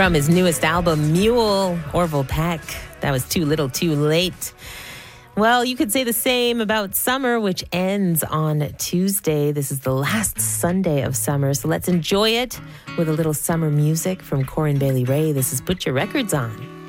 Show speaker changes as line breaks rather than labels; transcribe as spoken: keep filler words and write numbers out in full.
from his newest album, Mule, Orville Peck. That was Too Little Too Late. Well, you could say the same about summer, which ends on Tuesday. This is the last Sunday of summer, so let's enjoy it with a little summer music from Corinne Bailey Rae. This is Put Your Records On.